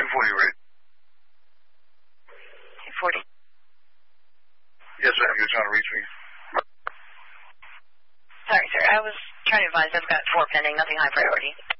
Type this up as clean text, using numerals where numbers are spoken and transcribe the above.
ready. 1040. Yes, ma'am. You're trying to reach me? Sorry, sir. I was trying to advise I've got 4 pending, nothing high priority.